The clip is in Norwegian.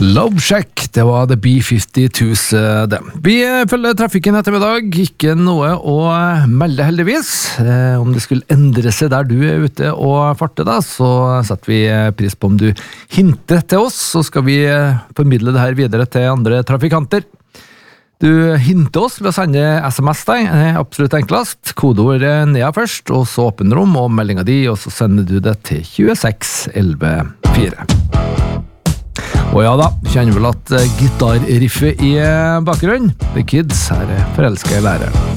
Love Shack, det var The B-52s det. Vi følger trafikken ettermiddag, ikke noe å melde heldigvis. Om det skulle endre seg der du ute og farter da, så setter vi pris på om du hinter til oss, så skal vi formidle det her videre til andre trafikanter. Du hinter oss ved å sende SMS deg, absolutt enklest. Kodeord ned først, og så åpner rom og meldingen di, og så sender du det til 26114. Og ja da, kjenner vel at gitarriffet i bakgrunnen. The Kids er forelsket i læreren.